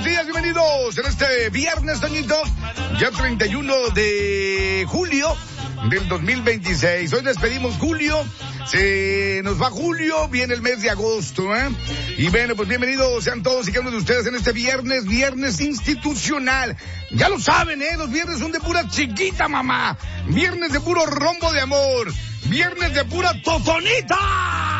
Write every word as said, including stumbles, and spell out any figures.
buenos días, bienvenidos en este viernes, Toñito, ya treinta y uno de julio del dos mil veintiséis. Hoy despedimos julio, se nos va julio, viene el mes de agosto, ¿eh? Y bueno, pues bienvenidos sean todos y cada uno de ustedes en este viernes, viernes institucional. Ya lo saben, ¿eh? Los viernes son de pura chiquita, mamá. Viernes de puro rombo de amor. Viernes de pura totonita.